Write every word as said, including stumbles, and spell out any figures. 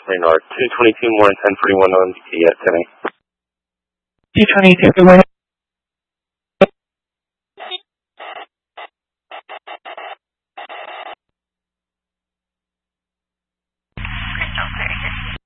North, two twenty-two more and ten forty-one on D T at ten A. two twenty-two, good morning.